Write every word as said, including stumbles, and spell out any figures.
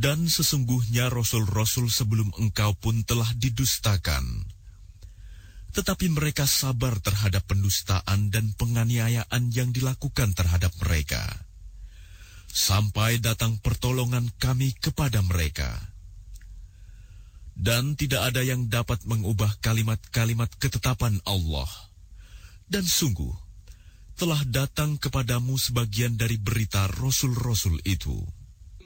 Dan sesungguhnya rasul-rasul sebelum engkau pun telah didustakan. Tetapi mereka sabar terhadap pendustaan dan penganiayaan yang dilakukan terhadap mereka, sampai datang pertolongan kami kepada mereka. Dan tidak ada yang dapat mengubah kalimat-kalimat ketetapan Allah. Dan sungguh, telah datang kepadamu sebagian dari berita rasul-rasul itu.